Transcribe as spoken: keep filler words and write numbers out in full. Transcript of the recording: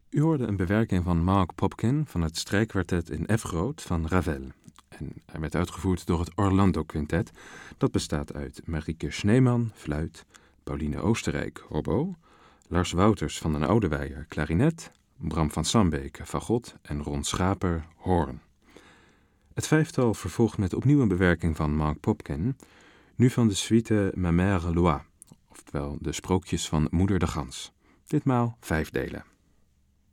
U hoorde een bewerking van Mark Popkin van het strijkkwartet in F groot van Ravel. En hij werd uitgevoerd door het Orlando Quintet. Dat bestaat uit Marieke Schneeman, fluit, Pauline Oostenrijk, hobo, Lars Wouters van den Oudewijer, klarinet, Bram van Sambeek, fagot en Ron Schaper, hoorn. Het vijftal vervolgt met opnieuw een bewerking van Mark Popkin, nu van de suite Ma Mère Lois, oftewel de sprookjes van Moeder de Gans. Ditmaal vijf delen.